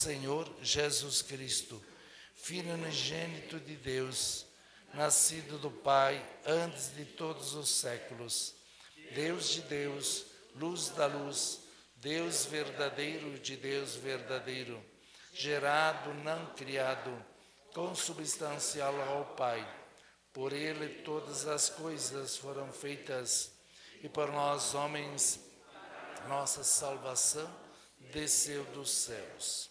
Senhor Jesus Cristo, Filho unigênito de Deus, nascido do Pai antes de todos os séculos, Deus de Deus, luz da luz, Deus verdadeiro de Deus verdadeiro, gerado, não criado, consubstancial ao Pai. Por ele todas as coisas foram feitas, e por nós, homens, nossa salvação desceu dos céus.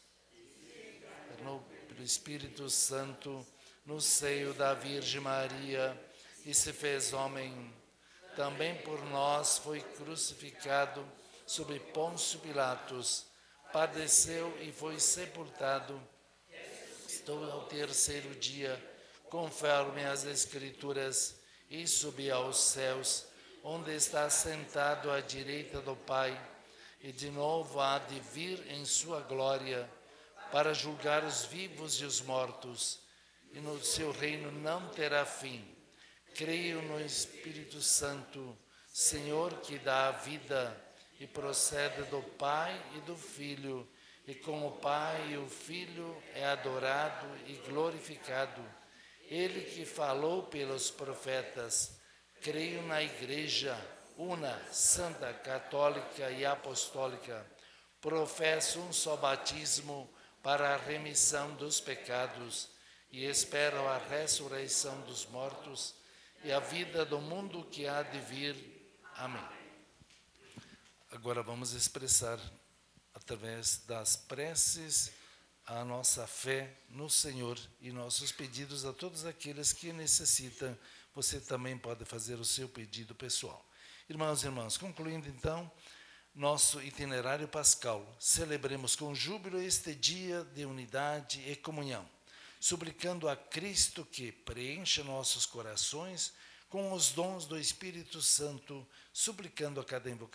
Pelo Espírito Santo, no seio da Virgem Maria, e se fez homem. Também por nós foi crucificado sob Pôncio Pilatos, padeceu e foi sepultado. Estou ao terceiro dia, conforme as Escrituras, e subi aos céus, onde está sentado à direita do Pai, e de novo há de vir em sua glória, para julgar os vivos e os mortos, e no seu reino não terá fim. Creio no Espírito Santo, Senhor, que dá a vida e procede do Pai e do Filho, e com o Pai e o Filho é adorado e glorificado. Ele que falou pelos profetas. Creio na Igreja, una, santa, católica e apostólica. Professo um só batismo para a remissão dos pecados e espero a ressurreição dos mortos e a vida do mundo que há de vir. Amém. Agora vamos expressar, através das preces, a nossa fé no Senhor e nossos pedidos a todos aqueles que necessitam. Você também pode fazer o seu pedido pessoal. Irmãos e irmãs, concluindo então nosso itinerário pascal, celebremos com júbilo este dia de unidade e comunhão, suplicando a Cristo que preencha nossos corações com os dons do Espírito Santo, suplicando a cada invocação